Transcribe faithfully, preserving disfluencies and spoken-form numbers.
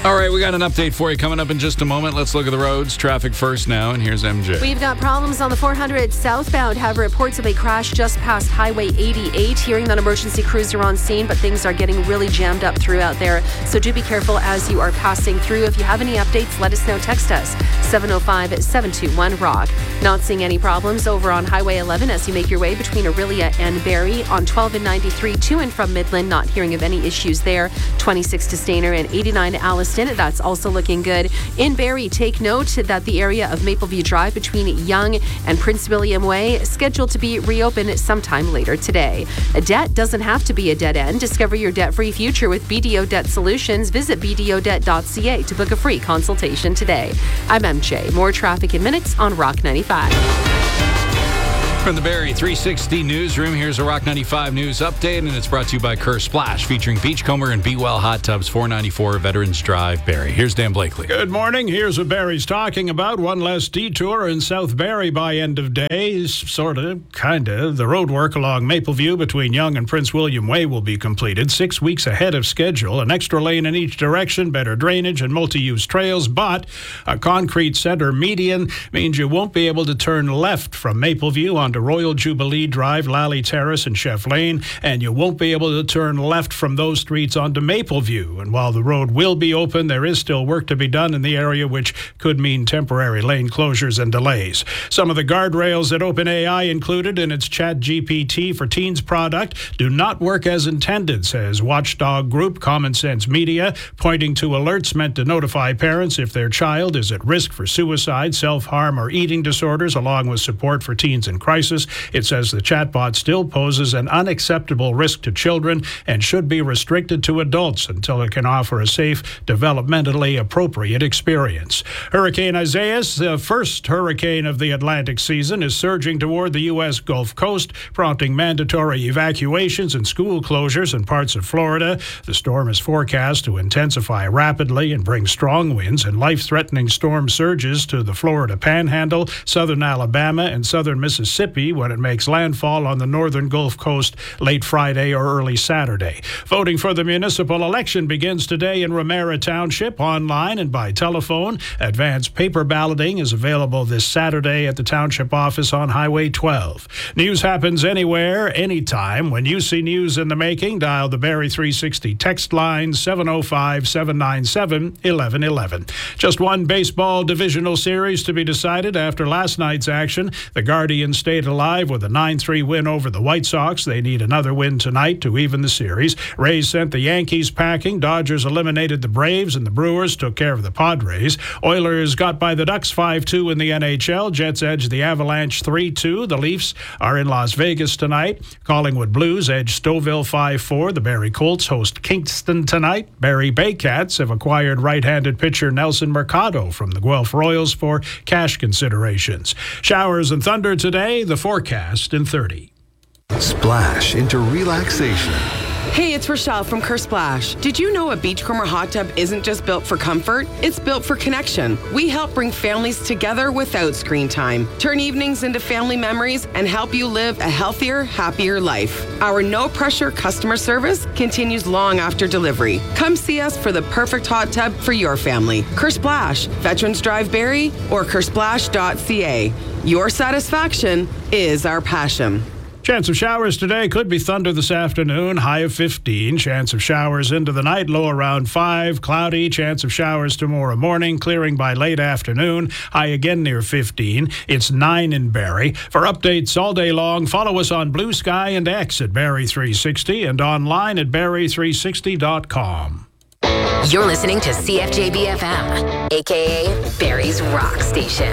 All right, we got an update for you coming up in just a moment. Let's look at the roads. Traffic first now, and here's M J. We've got problems on the four hundred southbound. Have reports of a crash just past Highway eighty-eight. Hearing that emergency crews are on scene, but things are getting really jammed up throughout there. So do be careful as you are passing through. If you have any updates, let us know. Text us, seven oh five, seven two one, rock. Not seeing any problems over on Highway eleven as you make your way between Orillia and Barrie. On twelve and ninety-three to and from Midland, not hearing of any issues there. twenty-six to Stayner and eighty-nine to Alliston. That's also looking good. In Barrie, take note that the area of Mapleview Drive between Yonge and Prince William Way is scheduled to be reopened sometime later today. A debt doesn't have to be a dead end. Discover your debt-free future with B D O Debt Solutions. Visit b d o debt dot c a to book a free consultation today. I'm M J. More traffic in minutes on Rock ninety-five. From the Barrie three sixty newsroom, here's a Rock ninety-five news update, and it's brought to you by Kerr Splash, featuring Beachcomber and Be Well Hot Tubs, four ninety-four Veterans Drive, Barrie. Here's Dan Blakely. Good morning. Here's what Barrie's talking about. One less detour in South Barrie by end of day. Sort of, kind of. The road work along Mapleview between Yonge and Prince William Way will be completed six weeks ahead of schedule. An extra lane in each direction, better drainage, and multi-use trails, but a concrete center median means you won't be able to turn left from Mapleview on to Royal Jubilee Drive, Lally Terrace, and Chef Lane, and you won't be able to turn left from those streets onto Mapleview. And while the road will be open, there is still work to be done in the area, which could mean temporary lane closures and delays. Some of the guardrails that OpenAI included in its ChatGPT for Teens product do not work as intended, says watchdog group Common Sense Media, pointing to alerts meant to notify parents if their child is at risk for suicide, self-harm, or eating disorders, along with support for teens in crisis. It says the chatbot still poses an unacceptable risk to children and should be restricted to adults until it can offer a safe, developmentally appropriate experience. Hurricane Isaias, the first hurricane of the Atlantic season, is surging toward the U S Gulf Coast, prompting mandatory evacuations and school closures in parts of Florida. The storm is forecast to intensify rapidly and bring strong winds and life-threatening storm surges to the Florida Panhandle, southern Alabama, and southern Mississippi when it makes landfall on the northern Gulf Coast late Friday or early Saturday. Voting for the municipal election begins today in Ramera Township, online and by telephone. Advanced paper balloting is available this Saturday at the township office on Highway twelve. News happens anywhere, anytime. When you see news in the making, dial the Barrie three sixty text line seven oh five, seven nine seven, eleven eleven. Just one baseball divisional series to be decided after last night's action. The Guardians stayed alive with a nine three win over the White Sox. They need another win tonight to even the series. Rays sent the Yankees packing. Dodgers eliminated the Braves, and the Brewers took care of the Padres. Oilers got by the Ducks five two in the N H L. Jets edged the Avalanche three two. The Leafs are in Las Vegas tonight. Collingwood Blues edged Stouffville five four. The Barrie Colts host Kingston tonight. Barrie Baycats have acquired right-handed pitcher Nelson Mercado from the Guelph Royals for cash considerations. Showers and thunder today. The forecast in thirty. Splash into relaxation. Hey, it's Rochelle from Kerr Splash. Did you know a Beachcomber hot tub isn't just built for comfort? It's built for connection. We help bring families together without screen time, turn evenings into family memories, and help you live a healthier, happier life. Our no-pressure customer service continues long after delivery. Come see us for the perfect hot tub for your family. Kerr Splash, Veterans Drive Barrie, or kerr splash dot c a. Your satisfaction is our passion. Chance of showers today. Could be thunder this afternoon. High of fifteen. Chance of showers into the night. Low around five. Cloudy. Chance of showers tomorrow morning. Clearing by late afternoon. High again near fifteen. It's nine in Barrie. For updates all day long, follow us on Blue Sky and X at Barrie three sixty and online at barrie three sixty dot com. You're listening to C F J B F M, a k a. Barrie's Rock Station.